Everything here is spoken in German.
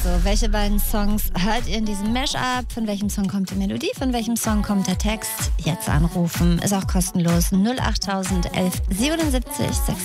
Also, welche beiden Songs hört ihr in diesem Mashup? Von welchem Song kommt die Melodie? Von welchem Song kommt der Text? Jetzt anrufen. Ist auch kostenlos. 08000 11 77 6.